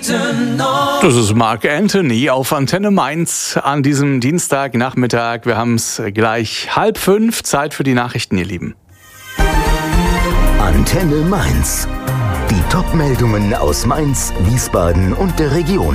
Das ist Mark Anthony auf Antenne Mainz an diesem Dienstagnachmittag. Wir haben es gleich 4:30, Zeit für die Nachrichten, ihr Lieben. Antenne Mainz. Die Top-Meldungen aus Mainz, Wiesbaden und der Region.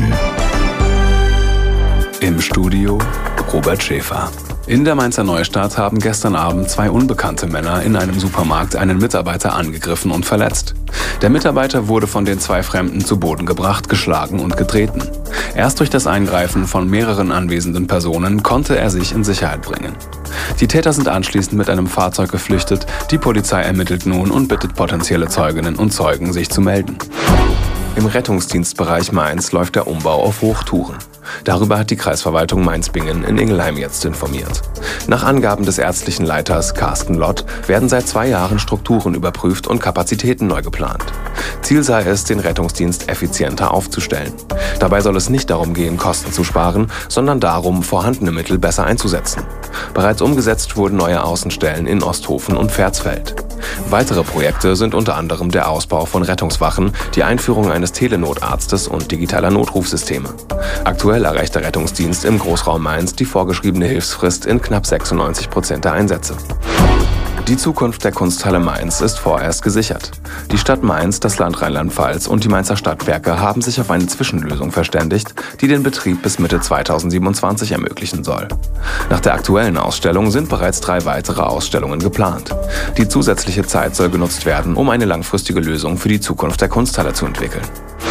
Im Studio Robert Schäfer. In der Mainzer Neustadt haben gestern Abend 2 unbekannte Männer in einem Supermarkt einen Mitarbeiter angegriffen und verletzt. Der Mitarbeiter wurde von den 2 Fremden zu Boden gebracht, geschlagen und getreten. Erst durch das Eingreifen von mehreren anwesenden Personen konnte er sich in Sicherheit bringen. Die Täter sind anschließend mit einem Fahrzeug geflüchtet. Die Polizei ermittelt nun und bittet potenzielle Zeuginnen und Zeugen, sich zu melden. Im Rettungsdienstbereich Mainz läuft der Umbau auf Hochtouren. Darüber hat die Kreisverwaltung Mainz-Bingen in Ingelheim jetzt informiert. Nach Angaben des ärztlichen Leiters Carsten Lott werden seit 2 Jahren Strukturen überprüft und Kapazitäten neu geplant. Ziel sei es, den Rettungsdienst effizienter aufzustellen. Dabei soll es nicht darum gehen, Kosten zu sparen, sondern darum, vorhandene Mittel besser einzusetzen. Bereits umgesetzt wurden neue Außenstellen in Osthofen und Versfeld. Weitere Projekte sind unter anderem der Ausbau von Rettungswachen, die Einführung eines Telenotarztes und digitaler Notrufsysteme. Aktuell erreicht der Rettungsdienst im Großraum Mainz die vorgeschriebene Hilfsfrist in knapp 96% der Einsätze. Die Zukunft der Kunsthalle Mainz ist vorerst gesichert. Die Stadt Mainz, das Land Rheinland-Pfalz und die Mainzer Stadtwerke haben sich auf eine Zwischenlösung verständigt, die den Betrieb bis Mitte 2027 ermöglichen soll. Nach der aktuellen Ausstellung sind bereits 3 weitere Ausstellungen geplant. Die zusätzliche Zeit soll genutzt werden, um eine langfristige Lösung für die Zukunft der Kunsthalle zu entwickeln.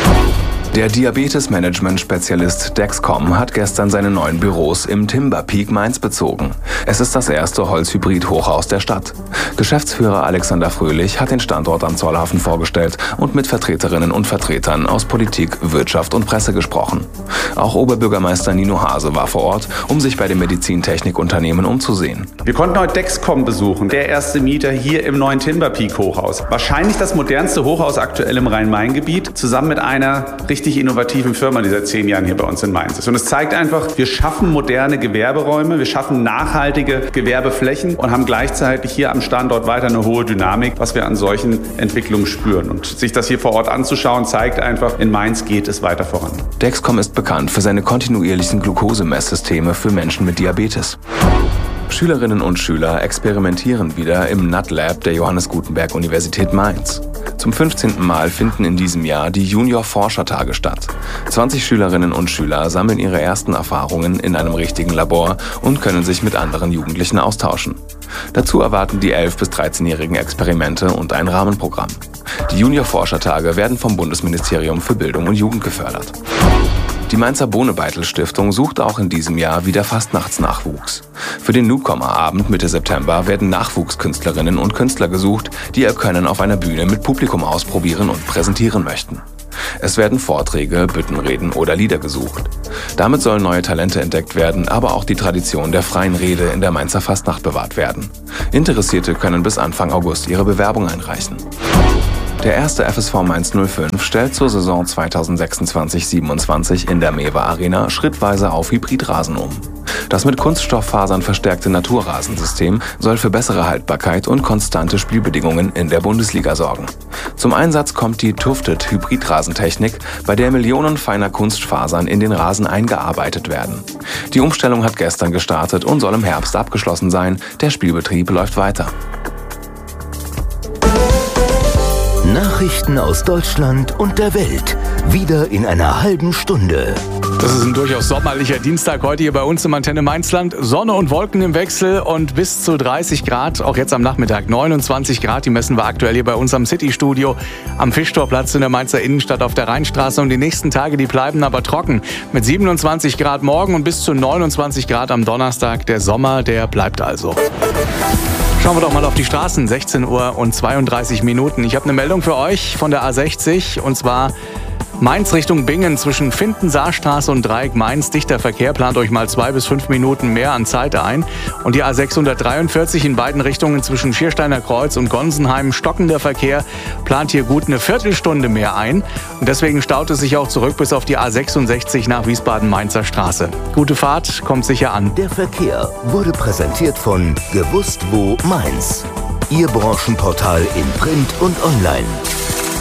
Der Diabetes-Management-Spezialist Dexcom hat gestern seine neuen Büros im Timber-Peak Mainz bezogen. Es ist das erste Holzhybrid-Hochhaus der Stadt. Geschäftsführer Alexander Fröhlich hat den Standort am Zollhafen vorgestellt und mit Vertreterinnen und Vertretern aus Politik, Wirtschaft und Presse gesprochen. Auch Oberbürgermeister Nino Hase war vor Ort, um sich bei dem Medizintechnikunternehmen umzusehen. Wir konnten heute Dexcom besuchen, der erste Mieter hier im neuen Timber-Peak-Hochhaus. Wahrscheinlich das modernste Hochhaus aktuell im Rhein-Main-Gebiet, zusammen mit einer richtig innovativen Firma, die seit 10 Jahren hier bei uns in Mainz ist. Und es zeigt einfach, wir schaffen moderne Gewerberäume, wir schaffen nachhaltige Gewerbeflächen und haben gleichzeitig hier am Standort weiter eine hohe Dynamik, was wir an solchen Entwicklungen spüren. Und sich das hier vor Ort anzuschauen, zeigt einfach, in Mainz geht es weiter voran. Dexcom ist bekannt für seine kontinuierlichen Glukosemesssysteme für Menschen mit Diabetes. Schülerinnen und Schüler experimentieren wieder im NatLab der Johannes Gutenberg Universität Mainz. Zum 15. Mal finden in diesem Jahr die Junior-Forschertage statt. 20 Schülerinnen und Schüler sammeln ihre ersten Erfahrungen in einem richtigen Labor und können sich mit anderen Jugendlichen austauschen. Dazu erwarten die 11- bis 13-jährigen Experimente und ein Rahmenprogramm. Die Junior-Forschertage werden vom Bundesministerium für Bildung und Jugend gefördert. Die Mainzer Bonebeitel-Stiftung sucht auch in diesem Jahr wieder Fastnachtsnachwuchs. Für den Newcomer-Abend Mitte September werden Nachwuchskünstlerinnen und Künstler gesucht, die ihr Können auf einer Bühne mit Publikum ausprobieren und präsentieren möchten. Es werden Vorträge, Büttenreden oder Lieder gesucht. Damit sollen neue Talente entdeckt werden, aber auch die Tradition der freien Rede in der Mainzer Fastnacht bewahrt werden. Interessierte können bis Anfang August ihre Bewerbung einreichen. Der erste FSV Mainz 05 stellt zur Saison 2026/27 in der Mewa Arena schrittweise auf Hybridrasen um. Das mit Kunststofffasern verstärkte Naturrasensystem soll für bessere Haltbarkeit und konstante Spielbedingungen in der Bundesliga sorgen. Zum Einsatz kommt die Tufted Hybridrasentechnik, bei der Millionen feiner Kunstfasern in den Rasen eingearbeitet werden. Die Umstellung hat gestern gestartet und soll im Herbst abgeschlossen sein. Der Spielbetrieb läuft weiter. Nachrichten aus Deutschland und der Welt. Wieder in einer halben Stunde. Das ist ein durchaus sommerlicher Dienstag heute hier bei uns im Antenne Mainzland. Sonne und Wolken im Wechsel und bis zu 30 Grad, auch jetzt am Nachmittag 29 Grad. Die messen wir aktuell hier bei uns am City-Studio am Fischtorplatz in der Mainzer Innenstadt auf der Rheinstraße. Und die nächsten Tage, die bleiben aber trocken. Mit 27 Grad morgen und bis zu 29 Grad am Donnerstag. Der Sommer, der bleibt also. Schauen wir doch mal auf die Straßen, 16 Uhr und 32 Minuten. Ich habe eine Meldung für euch von der A60 und zwar Mainz Richtung Bingen zwischen Finten-Saarstraße und Dreieck Mainz. Dichter Verkehr, plant euch mal 2 bis 5 Minuten mehr an Zeit ein. Und die A643 in beiden Richtungen zwischen Schiersteiner Kreuz und Gonsenheim. Stockender Verkehr, plant hier gut eine Viertelstunde mehr ein. Und deswegen staut es sich auch zurück bis auf die A66 nach Wiesbaden-Mainzer Straße. Gute Fahrt, kommt sicher an. Der Verkehr wurde präsentiert von Gewusst wo Mainz. Ihr Branchenportal in Print und Online.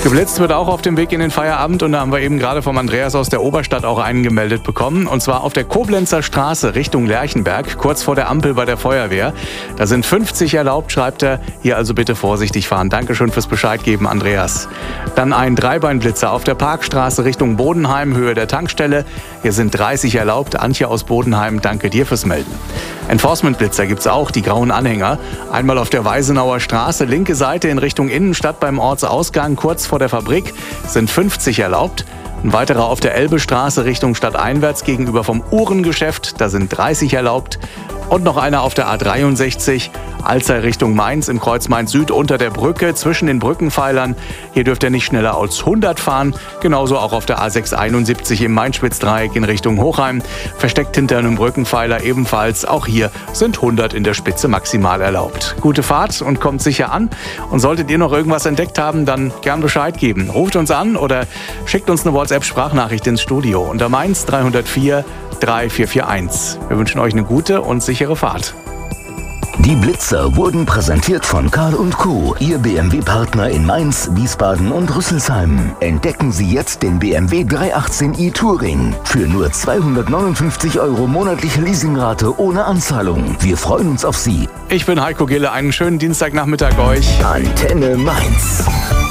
Geblitzt wird auch auf dem Weg in den Feierabend und da haben wir eben gerade vom Andreas aus der Oberstadt auch einen gemeldet bekommen. Und zwar auf der Koblenzer Straße Richtung Lerchenberg, kurz vor der Ampel bei der Feuerwehr. Da sind 50 erlaubt, schreibt er. Hier also bitte vorsichtig fahren. Dankeschön fürs Bescheid geben, Andreas. Dann ein Dreibeinblitzer auf der Parkstraße Richtung Bodenheim, Höhe der Tankstelle. Hier sind 30 erlaubt. Antje aus Bodenheim, danke dir fürs Melden. Enforcement-Blitzer gibt's auch, die grauen Anhänger. Einmal auf der Weisenauer Straße, linke Seite in Richtung Innenstadt beim Ortsausgang, kurz vor der Fabrik, sind 50 erlaubt. Ein weiterer auf der Elbestraße Richtung stadteinwärts gegenüber vom Uhrengeschäft, da sind 30 erlaubt. Und noch einer auf der A63, Alzey Richtung Mainz im Kreuz Mainz-Süd unter der Brücke zwischen den Brückenpfeilern. Hier dürft ihr nicht schneller als 100 fahren. Genauso auch auf der A671 im Main-Spitz-Dreieck in Richtung Hochheim. Versteckt hinter einem Brückenpfeiler ebenfalls. Auch hier sind 100 in der Spitze maximal erlaubt. Gute Fahrt und kommt sicher an. Und solltet ihr noch irgendwas entdeckt haben, dann gern Bescheid geben. Ruft uns an oder schickt uns eine WhatsApp-Sprachnachricht ins Studio unter Mainz 304 3441. Wir wünschen euch eine gute und sichere Fahrt. Die Blitzer wurden präsentiert von Karl & Co., Ihr BMW-Partner in Mainz, Wiesbaden und Rüsselsheim. Entdecken Sie jetzt den BMW 318i Touring für nur 259 € monatliche Leasingrate ohne Anzahlung. Wir freuen uns auf Sie. Ich bin Heiko Gille. Einen schönen Dienstagnachmittag euch. Antenne Mainz.